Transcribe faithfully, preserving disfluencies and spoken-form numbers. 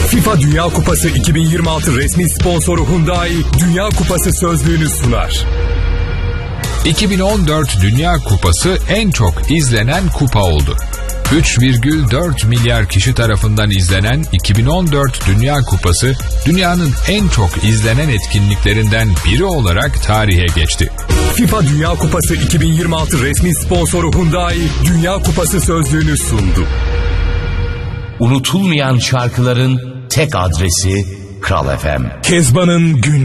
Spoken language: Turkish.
FIFA Dünya Kupası iki bin yirmi altı resmi sponsoru Hyundai, Dünya Kupası sözlüğünü sunar. iki bin on dört Dünya Kupası en çok izlenen kupa oldu. üç virgül dört milyar kişi tarafından izlenen iki bin on dört Dünya Kupası, dünyanın en çok izlenen etkinliklerinden biri olarak tarihe geçti. FIFA Dünya Kupası iki bin yirmi altı resmi sponsoru Hyundai, Dünya Kupası sözlüğünü sundu. Unutulmayan şarkıların tek adresi Kral F M. Kezban'ın gün